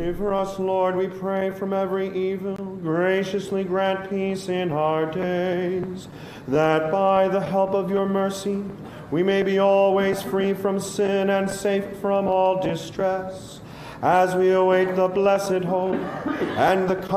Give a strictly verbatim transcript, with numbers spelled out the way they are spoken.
Deliver us, Lord, we pray, from every evil. Graciously grant peace in our days, that by the help of your mercy we may be always free from sin and safe from all distress, as we await the blessed hope and the